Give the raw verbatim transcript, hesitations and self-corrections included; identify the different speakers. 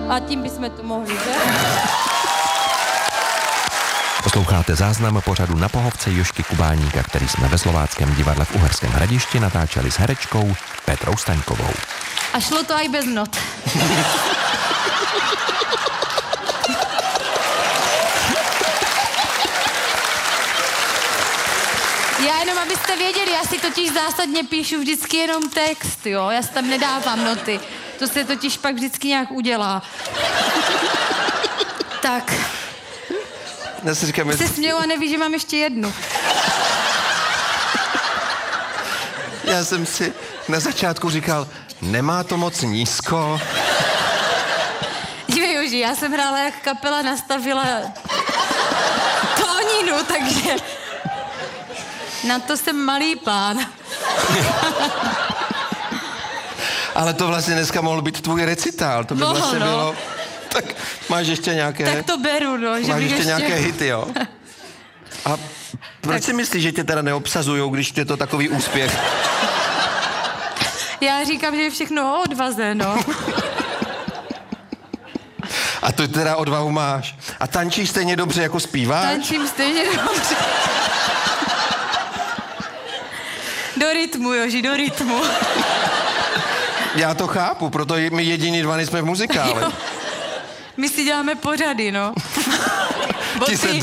Speaker 1: A tím bychom to mohli, že?
Speaker 2: Posloucháte záznam pořadu Na pohovce Jožky Kubáníka, který jsme ve Slováckém divadle v Uherském Hradišti natáčeli s herečkou Petrou Staňkovou.
Speaker 1: A šlo to aj bez not. Já jenom, abyste věděli, já si totiž zásadně píšu vždycky jenom text, jo? Já si tam nedávám noty. To se totiž pak vždycky nějak udělá. Tak.
Speaker 3: Já si říkám,
Speaker 1: Se směju a neví, že mám ještě jednu.
Speaker 3: já jsem si na začátku říkal, nemá to moc nízko.
Speaker 1: Dívej, Joži, já jsem hrála, jak kapela nastavila tóninu, takže na to jsem malý pán.
Speaker 3: Ale to vlastně dneska mohl být tvůj recitál, to by
Speaker 1: Mohl,
Speaker 3: vlastně
Speaker 1: no.
Speaker 3: bylo... Tak máš ještě nějaké...
Speaker 1: Tak to beru, no. Že
Speaker 3: máš
Speaker 1: bych
Speaker 3: ještě,
Speaker 1: ještě
Speaker 3: nějaké hity, jo? A proč
Speaker 1: Tak.
Speaker 3: si myslíš, že tě teda neobsazujou, když je to takový úspěch?
Speaker 1: Já říkám, že je všechno o odvaze, no.
Speaker 3: A to teda odvahu máš. A tančíš stejně dobře, jako zpíváš?
Speaker 1: Tančím stejně dobře. Do rytmu, Joži, do rytmu.
Speaker 3: Já to chápu, proto my jediní dva nejsme v muzikále.
Speaker 1: Jo. My si děláme pořady, no. Bo
Speaker 3: Ti se
Speaker 1: ty-